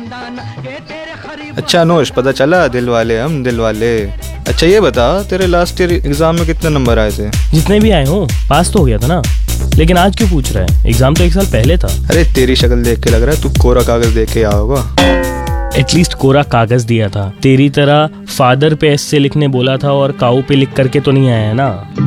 अच्छा अनुष, पता चला दिल वाले हम दिल वाले। अच्छा ये बता, तेरे लास्ट ईयर एग्जाम में कितने नंबर आए थे? जितने भी आए हो, पास तो हो गया था ना। लेकिन आज क्यों पूछ रहा है? एग्जाम तो 1 साल पहले था। अरे तेरी शक्ल देख के लग रहा है तू कोरा कागज देख के आया होगा। एटलीस्ट कोरा कागज दिया था। तेरी तरह फादर पे एस से लिखने बोला था और काऊ पे लिख करके तो नहीं आया है ना।